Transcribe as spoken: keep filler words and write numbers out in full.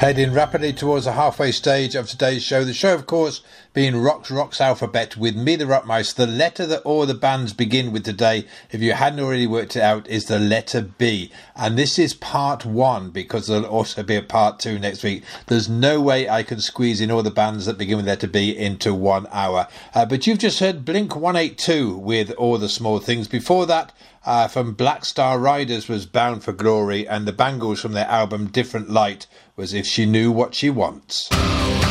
Heading rapidly towards the halfway stage of today's show. The show, of course, being Rock's Rocks Alphabet with me, the Rock Mouse. The letter that all the bands begin with today, if you hadn't already worked it out, is the letter B. And this is part one, because there'll also be a part two next week. There's no way I can squeeze in all the bands that begin with letter B into one hour. Uh, but you've just heard Blink one eighty-two with All the Small Things. Before that, uh, from Black Star Riders was Bound for Glory, and the Bangles from their album Different Light was If She Knew What She Wants.